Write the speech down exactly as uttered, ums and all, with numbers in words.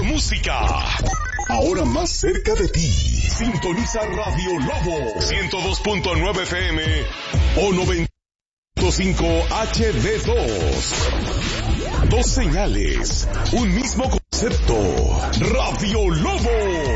música. Ahora más cerca de ti. Sintoniza Radio Lobo ciento dos punto nueve F M o noventa punto cinco H D dos. Dos señales, un mismo concepto. Radio Lobo.